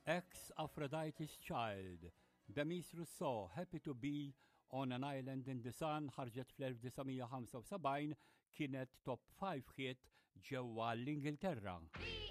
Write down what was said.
Ex Aphrodite's Child, Demis Rousseau, Happy to Be on an Island in the Sun, ħarġet fl-1975 kienet top 5 hit ġewwa l-Ingilterra.